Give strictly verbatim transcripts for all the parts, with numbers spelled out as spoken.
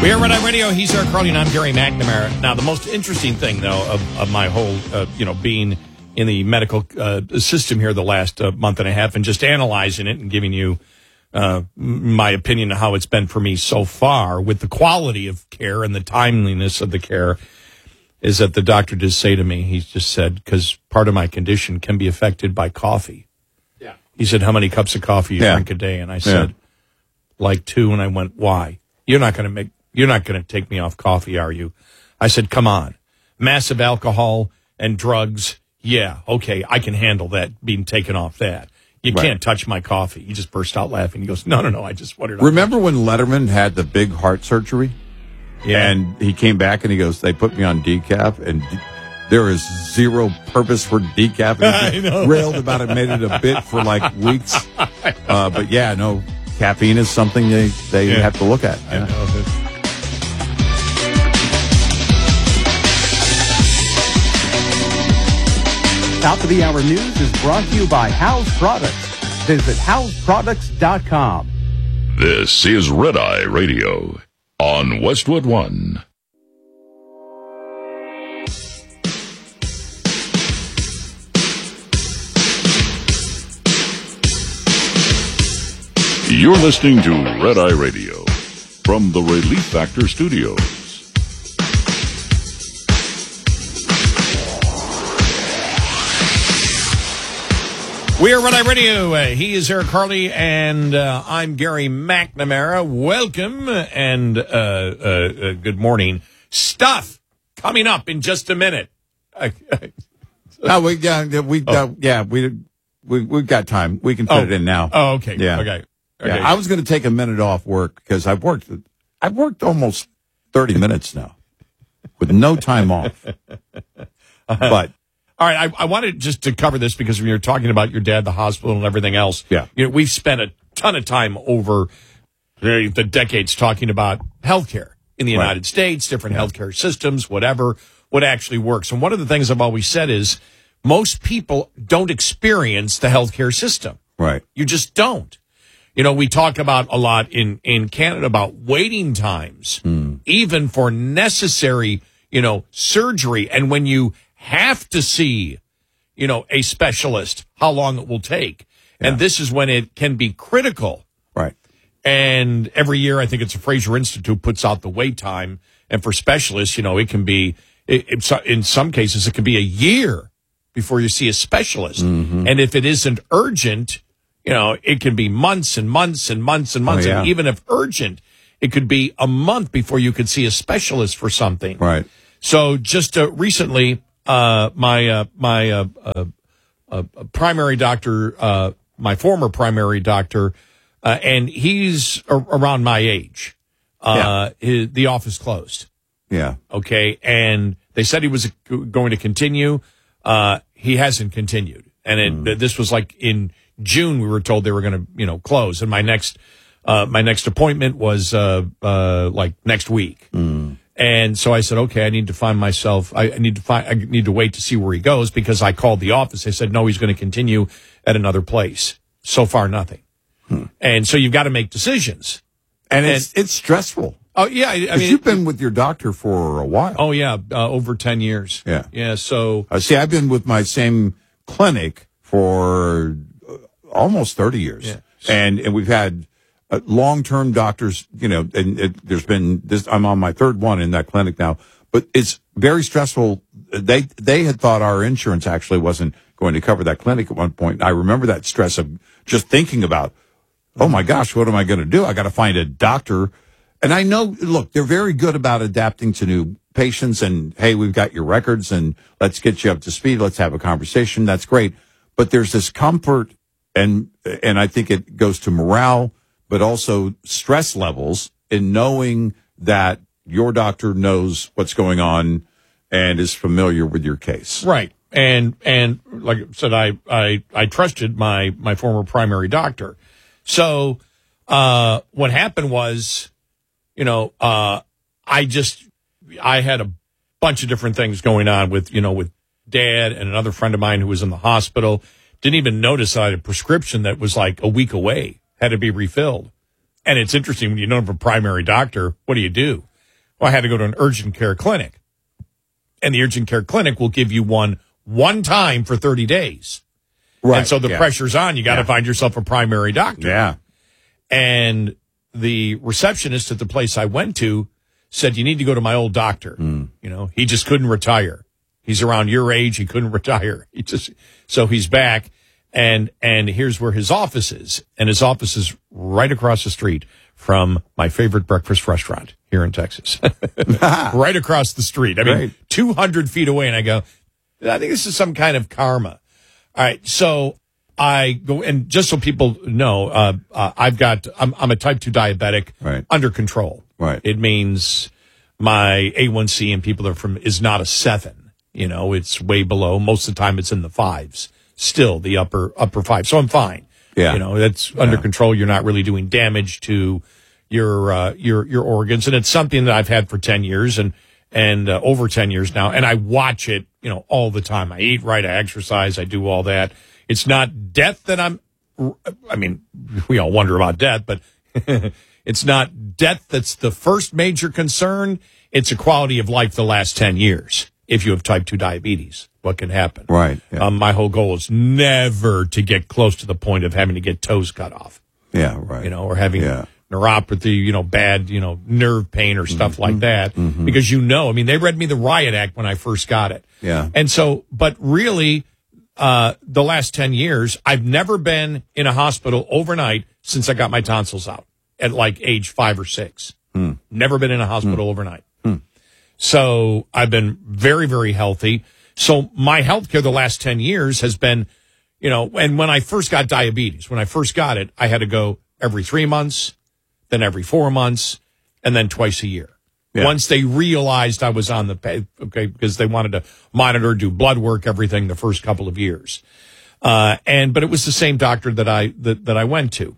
We are Red Eye Radio. He's Eric Carly, and I'm Gary McNamara. Now, the most interesting thing, though, of, of my whole, uh, you know, being in the medical uh, system here the last uh, month and a half and just analyzing it and giving you uh, my opinion of how it's been for me so far with the quality of care and the timeliness of the care is that the doctor did say to me, he just said, because part of my condition can be affected by coffee. Yeah. He said, how many cups of coffee you yeah. drink a day? And I said, yeah. like two. And I went, why? You're not going to make... You're not going to take me off coffee, are you? I said, come on. Massive alcohol and drugs. Yeah, okay, I can handle that, being taken off that. You right. can't touch my coffee. He just burst out laughing. He goes, no, no, no, I just wanted to. Remember when Letterman had the big heart surgery? Yeah. And he came back and he goes, they put me on decaf, and de- there is zero purpose for decaf. And he I know. railed about it, made it a bit for like weeks. Uh, but yeah, no, caffeine is something they, they yeah. have to look at. I yeah. know. Top of the Hour News is brought to you by House Products. Visit house products dot com. This is Red Eye Radio on Westwood One. You're listening to Red Eye Radio from the Relief Factor Studios. We are Red Eye Radio. Uh, he is Eric Carly, and uh, I'm Gary McNamara. Welcome, and uh, uh, uh, good morning. Stuff coming up in just a minute. no, we, yeah, we, oh. uh, yeah, we, we, we've got time. We can fit oh. it in now. Oh, okay. Yeah. Okay. okay. Yeah, I was going to take a minute off work because I've worked, I've worked almost thirty minutes now with no time off. But. All right, I, I wanted just to cover this because when you're talking about your dad, the hospital, and everything else, yeah. you know, we've spent a ton of time over the decades talking about healthcare in the United right. States, different yeah. healthcare systems, whatever, what actually works. And one of the things I've always said is most people don't experience the healthcare system. Right. You just don't. You know, we talk about a lot in, in Canada about waiting times, mm. even for necessary, you know, surgery. And when you have to see, you know, a specialist, how long it will take. Yeah. And this is when it can be critical. Right. And every year, I think it's the Fraser Institute puts out the wait time. And for specialists, you know, it can be, it, it, in some cases, it can be a year before you see a specialist. Mm-hmm. And if it isn't urgent, you know, it can be months and months and months and months. Oh, yeah. And even if urgent, it could be a month before you could see a specialist for something. Right. So just uh, recently, Uh, my, uh, my, uh, uh, uh, primary doctor, uh, my former primary doctor, uh, and he's a- around my age. Uh, yeah. his, the office closed. Yeah. Okay. And they said he was going to continue. Uh, he hasn't continued. And it, mm. this was like in June, we were told they were going to, you know, close. And my next, uh, my next appointment was, uh, uh, like next week. Mm. And so I said, okay, I need to find myself, I, I need to find, I need to wait to see where he goes because I called the office. They said, no, he's going to continue at another place. So far, nothing. Hmm. And so you've got to make decisions. And, and it's, it's stressful. Oh, yeah. I, I mean, you've been with your doctor for a while. Oh, yeah. Uh, over ten years. Yeah. Yeah. So. Uh, see, I've been with my same clinic for uh, almost thirty years. Yeah. And, and we've had, Uh, long-term doctors, you know, and it, there's been this, I'm on my third one in that clinic now, but it's very stressful. They, they had thought our insurance actually wasn't going to cover that clinic at one point. I remember that stress of just thinking about, oh my gosh, what am I going to do? I got to find a doctor. And I know, look, they're very good about adapting to new patients and, hey, we've got your records and let's get you up to speed. Let's have a conversation. That's great. But there's this comfort and, and I think it goes to morale, but also stress levels in knowing that your doctor knows what's going on and is familiar with your case. Right. And, and like I said, I, I, I trusted my, my former primary doctor. So, uh, what happened was, you know, uh, I just, I had a bunch of different things going on with, you know, with Dad and another friend of mine who was in the hospital. Didn't even notice I had a prescription that was like a week away, had to be refilled. And it's interesting when you don't have a primary doctor, what do you do? Well, I had to go to an urgent care clinic. And the urgent care clinic will give you one one time for thirty days. Right. And so the yeah. pressure's on. You got to Yeah. find yourself a primary doctor. Yeah. And the receptionist at the place I went to said, you need to go to my old doctor. Mm. You know, he just couldn't retire. He's around your age. He couldn't retire. He just, so he's back. And, and here's where his office is. And his office is right across the street from my favorite breakfast restaurant here in Texas. Right across the street. I mean, Right. two hundred feet away. And I go, I think this is some kind of karma. All right. So I go, and just so people know, uh, uh, I've got, I'm, I'm a type two diabetic Right. under control. Right. It means my A one C and people are from is not a seven. You know, it's way below. Most of the time it's in the fives, still the upper, upper five. So I'm fine. Yeah. You know, that's under control. You're not really doing damage to your, uh, your, your organs. And it's something that I've had for ten years and, and, uh, over ten years now. And I watch it, you know, all the time. I eat right. I exercise. I do all that. It's not death that I'm, I mean, we all wonder about death, but it's not death that's the first major concern. It's a quality of life the last ten years. If you have type two diabetes, what can happen? Right. Yeah. Um, my whole goal is never to get close to the point of having to get toes cut off, Yeah. Right. you know, or having Yeah. neuropathy, you know, bad, you know, nerve pain or stuff Mm-hmm. like that. Because, you know, I mean, they read me the Riot Act when I first got it. Yeah. And so, but really, uh, the last ten years, I've never been in a hospital overnight since I got my tonsils out at like age five or six. Hmm. Never been in a hospital overnight. So I've been very, very healthy. So my healthcare the last ten years has been, you know, and when I first got diabetes, when I first got it, I had to go every three months, then every four months, and then twice a year. Yeah. Once they realized I was on the pay, okay, because they wanted to monitor, do blood work, everything the first couple of years. Uh, and, but it was the same doctor that I, that, that I went to.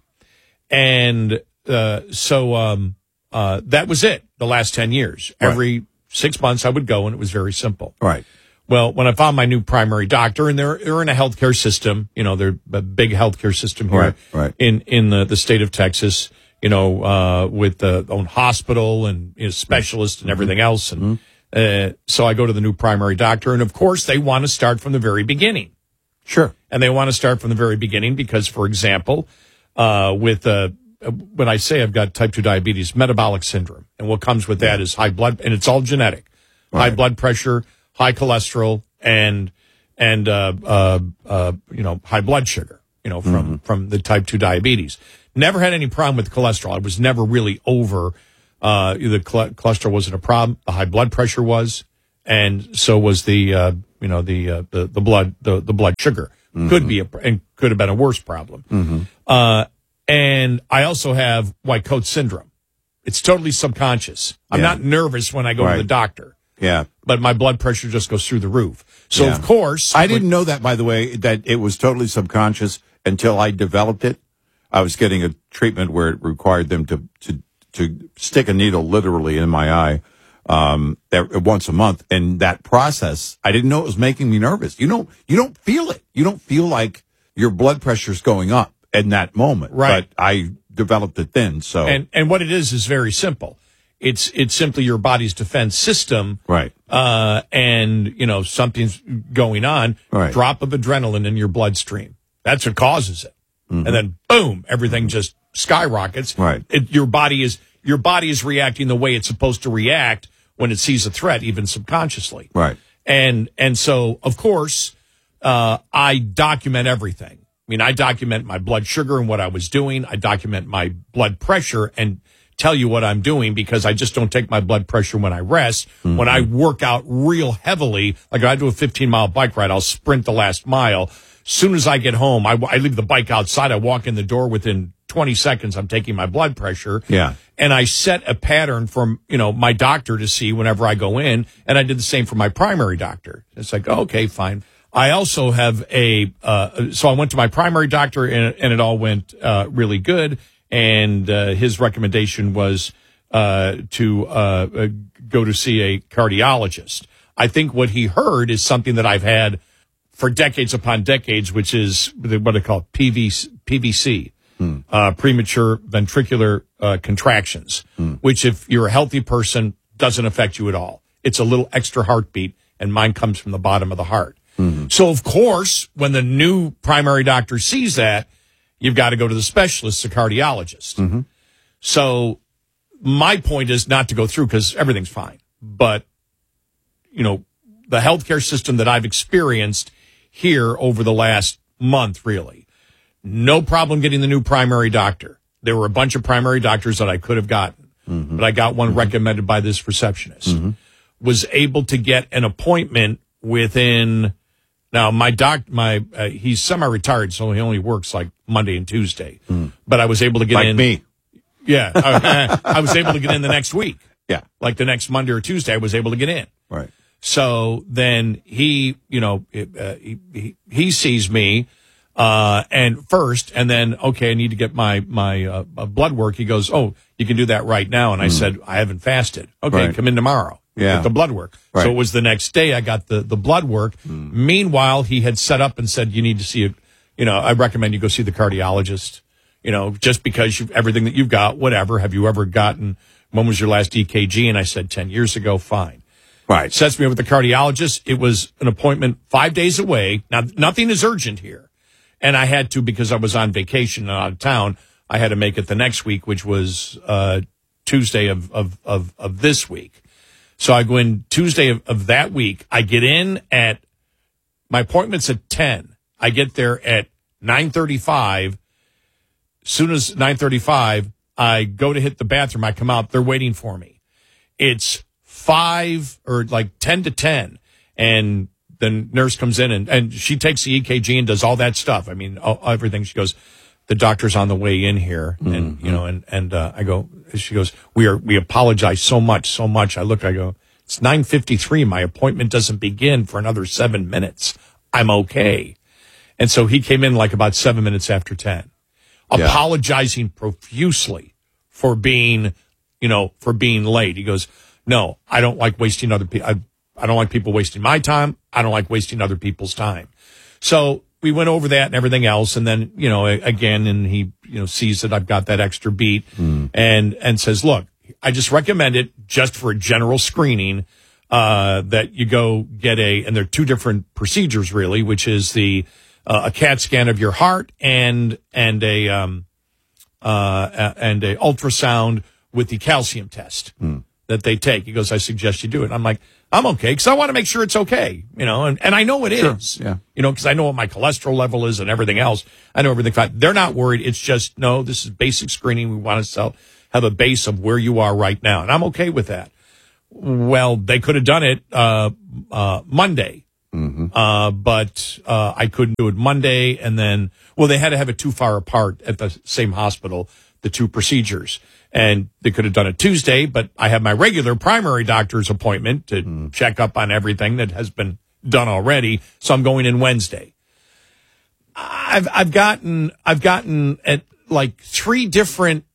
And, uh, so, um, uh, that was it the last ten years. Right. Every six months I would go and it was very simple. Right. Well, when I found my new primary doctor, and they're they're in a healthcare system, you know, they're a big healthcare system here Right, right. in in the, the state of Texas, you know, uh, with the own hospital and you know, specialists and everything else. And uh, so I go to the new primary doctor, and of course they want to start from the very beginning. Sure. And they want to start from the very beginning because, for example, uh, with uh, when I say I've got type two diabetes, metabolic syndrome, and what comes with that is high blood, and it's all genetic, high Right. blood pressure, high cholesterol, and and uh, uh, uh, you know high blood sugar, you know from Mm-hmm. from the type two diabetes. Never had any problem with cholesterol. I was never really over. Uh, the chole- cholesterol wasn't a problem. The high blood pressure was, and so was the uh, you know the uh, the the blood the the blood sugar could be a and could have been a worse problem. Uh, and I also have white coat syndrome. It's totally subconscious. I'm Yeah. not nervous when I go to Right. the doctor, Yeah. but my blood pressure just goes through the roof. So Yeah. of course, I didn't know that, by the way, that it was totally subconscious until I developed it. I was getting a treatment where it required them to, to, to stick a needle literally in my eye, um, every, once a month. And that process, I didn't know it was making me nervous. You don't, you don't feel it. You don't feel like your blood pressure's going up in that moment. Right. But I developed it then. So, and and what it is is very simple. It's it's simply your body's defense system. right. Uh, and you know something's going on. Right. Drop of adrenaline in your bloodstream. That's what causes it. Mm-hmm. And then boom, everything just skyrockets. Right. It, your body is your body is reacting the way it's supposed to react when it sees a threat, even subconsciously. Right. And and so of course, uh, I document everything. I mean, I document my blood sugar and what I was doing. I document my blood pressure and tell you what I'm doing because I just don't take my blood pressure when I rest. Mm-hmm. When I work out real heavily, like if I do a fifteen mile bike ride, I'll sprint the last mile. Soon as I get home, I, I leave the bike outside. I walk in the door within twenty seconds. I'm taking my blood pressure. Yeah. And I set a pattern from, you know, my doctor to see whenever I go in. And I did the same for my primary doctor. It's like, oh, okay, fine. I also have a, uh, so I went to my primary doctor and, and it all went, uh, really good. And, uh, his recommendation was, uh, to, uh, uh, go to see a cardiologist. I think what he heard is something that I've had for decades upon decades, which is what they call P V C, P V C, hmm. uh, premature ventricular, uh, contractions, hmm. which if you're a healthy person, doesn't affect you at all. It's a little extra heartbeat, and mine comes from the bottom of the heart. Mm-hmm. So, of course, when the new primary doctor sees that, you've got to go to the specialist, the cardiologist. Mm-hmm. So my point is not to go through because everything's fine. But, you know, the healthcare system that I've experienced here over the last month, really, no problem getting the new primary doctor. There were a bunch of primary doctors that I could have gotten, mm-hmm. but I got one mm-hmm. recommended by this receptionist. Mm-hmm. Was able to get an appointment within, now my doc, my, uh, he's semi-retired, so he only works like Monday and Tuesday. Mm. But I was able to get like in. Like me. Yeah. I, I was able to get in the next week. Yeah. Like the next Monday or Tuesday, I was able to get in. Right. So then he, you know, uh, he, he, he sees me, uh, and first, and then, okay, I need to get my, my, uh, blood work. He goes, oh, you can do that right now. And I mm. said, I haven't fasted. Okay. Right. Come in tomorrow. Yeah. Get the blood work. Right. So it was the next day I got the, the blood work. Mm. Meanwhile, he had set up and said, you need to see it. You know, I recommend you go see the cardiologist, you know, just because you everything that you've got, whatever. Have you ever gotten, when was your last E K G? And I said ten years ago. Fine. Right. Sets me up with the cardiologist. It was an appointment five days away. Now, nothing is urgent here. And I had to, because I was on vacation and out of town, I had to make it the next week, which was, uh, Tuesday of, of, of, of this week. So I go in Tuesday of, of that week. I get in at, my appointment's at ten. I get there at nine thirty-five. Soon as nine thirty-five, I go to hit the bathroom. I come out. They're waiting for me. It's five or like ten to ten. And the nurse comes in and, and she takes the E K G and does all that stuff. I mean, all, everything. She goes, the doctor's on the way in here. Mm-hmm. And, you know, and, and, uh, I go, she goes, we are, we apologize so much, so much. I look, I go, it's nine fifty-three. My appointment doesn't begin for another seven minutes. I'm okay. And so he came in like about seven minutes after ten, yeah. apologizing profusely for being, you know, for being late. He goes, no, I don't like wasting other people. I, I don't like people wasting my time. I don't like wasting other people's time. So we went over that and everything else. And then, you know, again, and he, you know, sees that I've got that extra beat mm. and, and says, look, I just recommend it just for a general screening, uh, that you go get a, and there are two different procedures really, which is the, uh, a CAT scan of your heart and, and a, um, uh, and a ultrasound with the calcium test mm. that they take. He goes, I suggest you do it. I'm like, I'm okay, because I want to make sure it's okay, you know, and, and I know it sure. is, yeah. you know, because I know what my cholesterol level is and everything else. I know everything fine. They're not worried. It's just, no, this is basic screening. We want to sell, have a base of where you are right now, and I'm okay with that. Well, they could have done it uh, uh, Monday, mm-hmm. uh, but uh, I couldn't do it Monday, and then, well, they had to have it too far apart at the same hospital, the two procedures. And they could have done it Tuesday, but I have my regular primary doctor's appointment to mm. check up on everything that has been done already. So I'm going in Wednesday. I've, I've gotten, I've gotten at like three different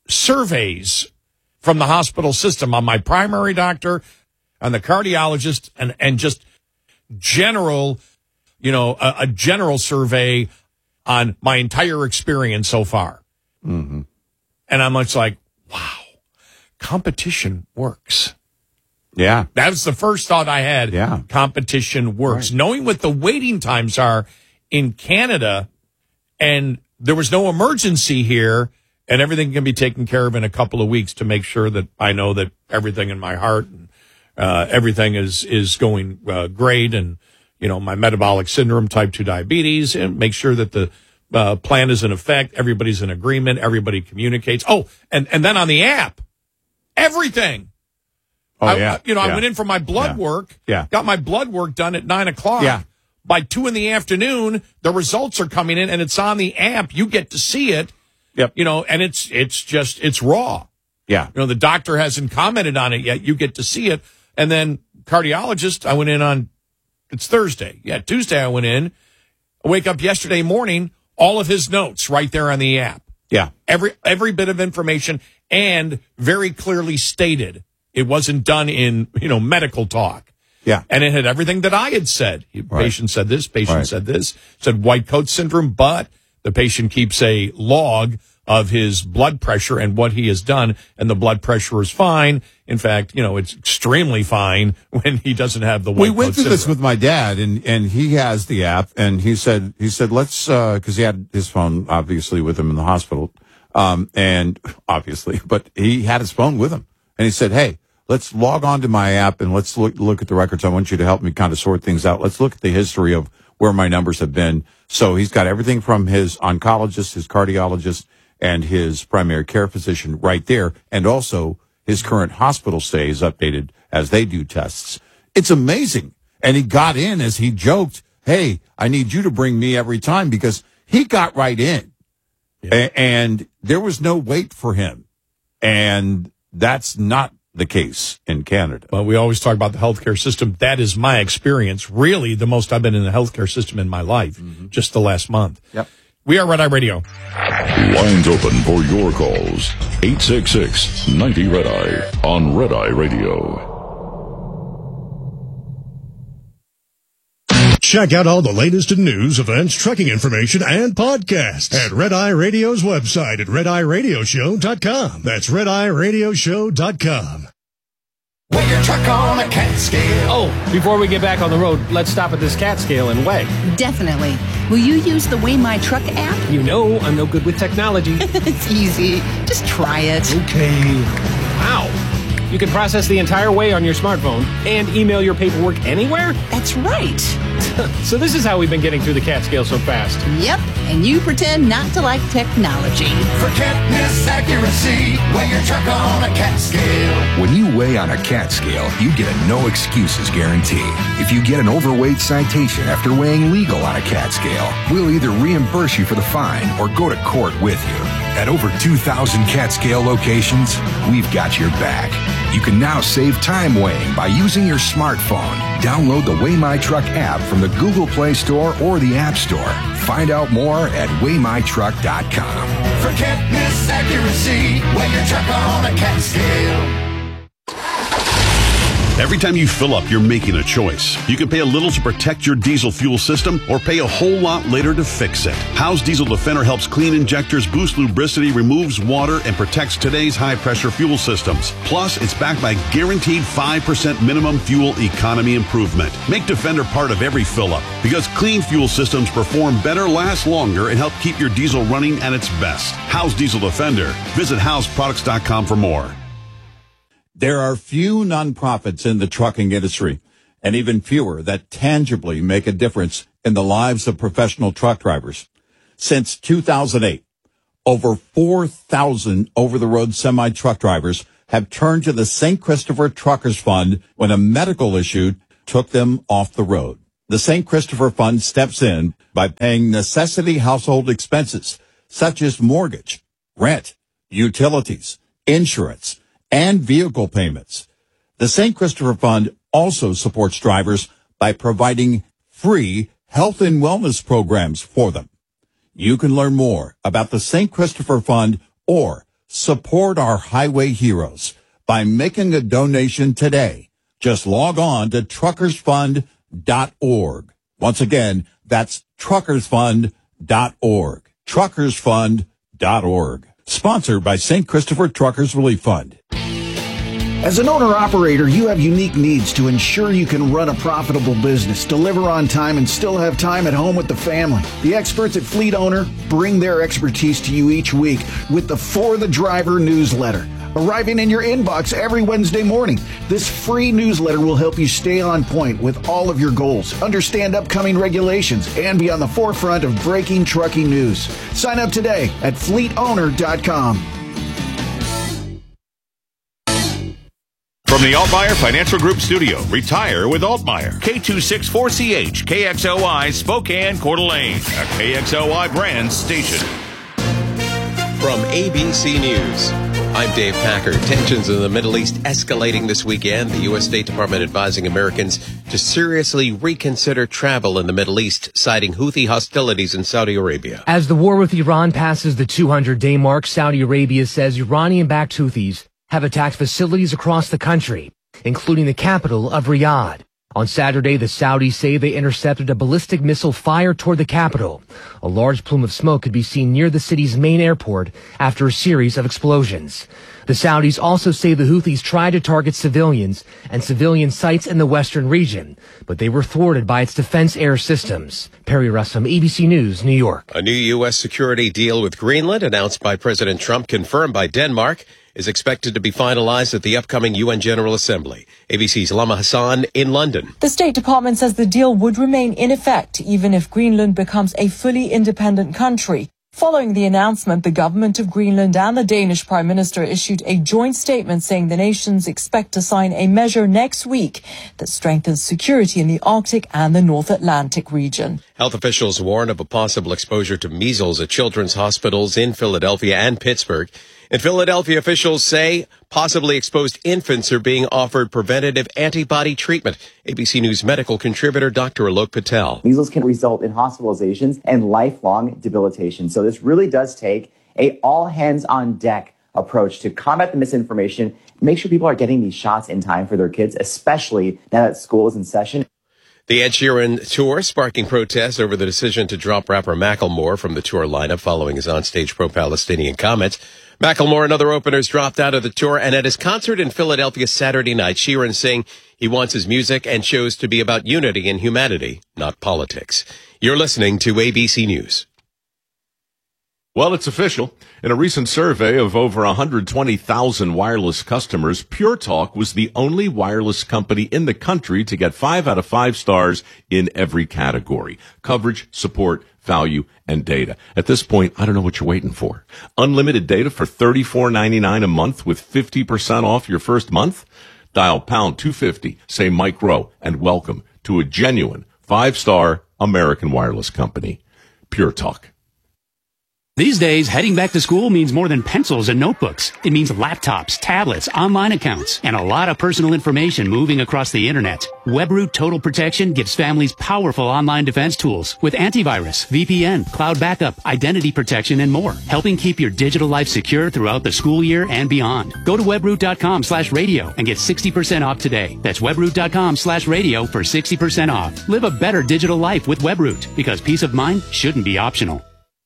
surveys from the hospital system on my primary doctor, on the cardiologist, and, and just general, you know, a, a general survey on my entire experience so far. Mm-hmm. And I'm much like, wow, competition works. Yeah. That was the first thought I had. Yeah. Competition works. Right. Knowing what the waiting times are in Canada, and there was no emergency here, and everything can be taken care of in a couple of weeks to make sure that I know that everything in my heart and uh, everything is, is going uh, great, and, you know, my metabolic syndrome, type two diabetes, and make sure that the Uh, plan is in effect. Everybody's in agreement. Everybody communicates. Oh, and, and then on the app, everything. Oh, I, yeah. You know, yeah. I went in for my blood yeah. work. Yeah. Got my blood work done at nine o'clock. Yeah. By two in the afternoon, the results are coming in and it's on the app. You get to see it. Yep. You know, and it's, it's just, it's raw. Yeah. You know, the doctor hasn't commented on it yet. You get to see it. And then cardiologist, I went in on, it's Thursday. Yeah. Tuesday I went in. I wake up yesterday morning. All of his notes right there on the app. Yeah. Every every bit of information, and very clearly stated. It wasn't done in, you know, medical talk. Yeah. And it had everything that I had said. Right. Patient said this, patient right. said this, said white coat syndrome, but the patient keeps a log of his blood pressure and what he has done, and the blood pressure is fine. In fact, you know, it's extremely fine when he doesn't have the white We went coat through syndrome. this with my dad, and, and he has the app, and he said, he said, let's, uh, cause he had his phone obviously with him in the hospital. Um, and obviously, but he had his phone with him, and he said, hey, let's log on to my app and let's look, look at the records. I want you to help me kind of sort things out. Let's look at the history of where my numbers have been. So he's got everything from his oncologist, his cardiologist, and his primary care physician right there. And also his current hospital stay is updated as they do tests. It's amazing. And he got in as he joked, hey, I need you to bring me every time, because he got right in. Yeah. A- and there was no wait for him. And that's not the case in Canada. Well, we always talk about the healthcare system. That is my experience. Really, the most I've been in the healthcare system in my life, mm-hmm. just the last month. Yep. We are Red Eye Radio. Lines open for your calls. eight six six, ninety, Red Eye on Red Eye Radio. Check out all the latest in news, events, trucking information, and podcasts at Red Eye Radio's website at red eye radio show dot com. That's red eye radio show dot com. Weigh your truck on a cat scale. Oh, before we get back on the road, let's stop at this cat scale and weigh. Definitely. Will you use the Weigh My Truck app? You know I'm no good with technology. It's easy. Just try it. Okay. Wow. You can process the entire weigh on your smartphone and email your paperwork anywhere? That's right. So this is how we've been getting through the cat scale so fast. Yep, and you pretend not to like technology. For can't miss accuracy, weigh your truck on a cat scale. When you weigh on a cat scale, you get a no excuses guarantee. If you get an overweight citation after weighing legal on a cat scale, we'll either reimburse you for the fine or go to court with you. At over two thousand cat scale locations, we've got your back. You can now save time weighing by using your smartphone. Download the Weigh My Truck app from the Google Play Store or the App Store. Find out more at weigh my truck dot com. For can't miss accuracy, weigh your truck on a cat scale. Every time you fill up, you're making a choice. You can pay a little to protect your diesel fuel system or pay a whole lot later to fix it. Howe's Diesel Defender helps clean injectors, boost lubricity, removes water, and protects today's high-pressure fuel systems. Plus, it's backed by guaranteed five percent minimum fuel economy improvement. Make Defender part of every fill-up, because clean fuel systems perform better, last longer, and help keep your diesel running at its best. Howe's Diesel Defender. Visit house products dot com for more. There are few nonprofits in the trucking industry, and even fewer that tangibly make a difference in the lives of professional truck drivers. Since two thousand eight, over four thousand over-the-road semi-truck drivers have turned to the Saint Christopher Truckers Fund when a medical issue took them off the road. The Saint Christopher Fund steps in by paying necessity household expenses such as mortgage, rent, utilities, insurance, and vehicle payments. The Saint Christopher Fund also supports drivers by providing free health and wellness programs for them. You can learn more about the Saint Christopher Fund or support our highway heroes by making a donation today. Just log on to truckers fund dot org. Once again, that's truckers fund dot org. truckers fund dot org. Sponsored by Saint Christopher Truckers Relief Fund. As an owner-operator, you have unique needs to ensure you can run a profitable business, deliver on time, and still have time at home with the family. The experts at Fleet Owner bring their expertise to you each week with the For the Driver newsletter, arriving in your inbox every Wednesday morning. This free newsletter will help you stay on point with all of your goals, understand upcoming regulations, and be on the forefront of breaking trucking news. Sign up today at fleet owner dot com. From the Altmaier Financial Group studio, retire with Altmaier. K two sixty-four C H, K X O I, Spokane, Coeur d'Alene, a K X O I brand station. From A B C News, I'm Dave Packer. Tensions in the Middle East escalating this weekend. The U S State Department advising Americans to seriously reconsider travel in the Middle East, citing Houthi hostilities in Saudi Arabia. As the war with Iran passes the two hundred day mark, Saudi Arabia says Iranian-backed Houthis have attacked facilities across the country, including the capital of Riyadh. On Saturday, the Saudis say they intercepted a ballistic missile fired toward the capital. A large plume of smoke could be seen near the city's main airport after a series of explosions. The Saudis also say the Houthis tried to target civilians and civilian sites in the western region, but they were thwarted by its defense air systems. Perry Russum, A B C News, New York. A new U S security deal with Greenland announced by President Trump, confirmed by Denmark, is expected to be finalized at the upcoming U N General Assembly. A B C's Lama Hassan in London. The State Department says the deal would remain in effect even if Greenland becomes a fully independent country. Following the announcement, the government of Greenland and the Danish Prime Minister issued a joint statement saying the nations expect to sign a measure next week that strengthens security in the Arctic and the North Atlantic region. Health officials warn of a possible exposure to measles at children's hospitals in Philadelphia and Pittsburgh. In Philadelphia, officials say possibly exposed infants are being offered preventative antibody treatment. A B C News medical contributor Doctor Alok Patel. Measles can result in hospitalizations and lifelong debilitation. So this really does take a all-hands-on-deck approach to combat the misinformation, make sure people are getting these shots in time for their kids, especially now that school is in session. The Ed Sheeran tour sparking protests over the decision to drop rapper Macklemore from the tour lineup following his onstage pro-Palestinian comments. Macklemore and other openers dropped out of the tour, and at his concert in Philadelphia Saturday night, Sheeran saying he wants his music and shows to be about unity and humanity, not politics. You're listening to A B C News. Well, it's official. In a recent survey of over one hundred twenty thousand wireless customers, Pure Talk was the only wireless company in the country to get five out of five stars in every category: coverage, support, value, and data. At this point, I don't know what you're waiting for. Unlimited data for thirty-four ninety-nine a month with fifty percent off your first month? Dial pound two fifty, say Mike Rowe, and welcome to a genuine five-star American wireless company. Pure Talk. These days, heading back to school means more than pencils and notebooks. It means laptops, tablets, online accounts, and a lot of personal information moving across the internet. WebRoot Total Protection gives families powerful online defense tools with antivirus, V P N, cloud backup, identity protection, and more, helping keep your digital life secure throughout the school year and beyond. Go to webroot.com slash radio and get sixty percent off today. That's webroot.com slash radio for sixty percent off. Live a better digital life with WebRoot, because peace of mind shouldn't be optional.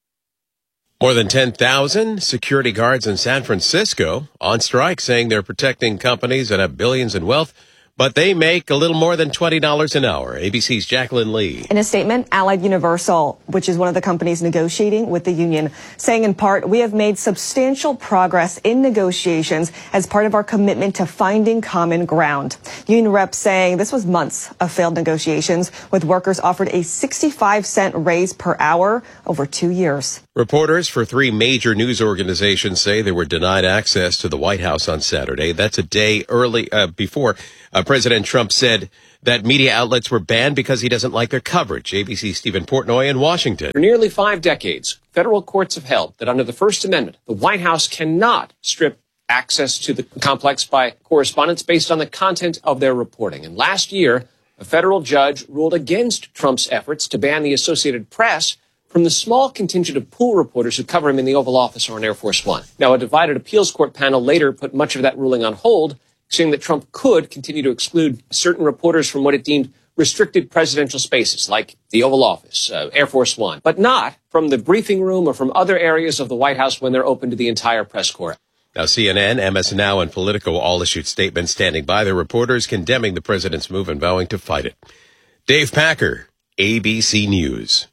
More than ten thousand security guards in San Francisco on strike, saying they're protecting companies that have billions in wealth, but they make a little more than twenty dollars an hour. A B C's Jacqueline Lee. In a statement, Allied Universal, which is one of the companies negotiating with the union, saying in part, we have made substantial progress in negotiations as part of our commitment to finding common ground. Union reps saying this was months of failed negotiations, with workers offered a sixty-five cent raise per hour over two years. Reporters for three major news organizations say they were denied access to the White House on Saturday. That's a day early uh, before uh, President Trump said that media outlets were banned because he doesn't like their coverage. A B C's Stephen Portnoy in Washington. For nearly five decades, federal courts have held that under the First Amendment, the White House cannot strip access to the complex by correspondents based on the content of their reporting. And last year, a federal judge ruled against Trump's efforts to ban the Associated Press from the small contingent of pool reporters who cover him in the Oval Office or on Air Force One. Now, a divided appeals court panel later put much of that ruling on hold, saying that Trump could continue to exclude certain reporters from what it deemed restricted presidential spaces, like the Oval Office, uh, Air Force One, but not from the briefing room or from other areas of the White House when they're open to the entire press corps. Now, C N N, M S N Now, and Politico all issued statements standing by their reporters, condemning the president's move and vowing to fight it. Dave Packer, A B C News.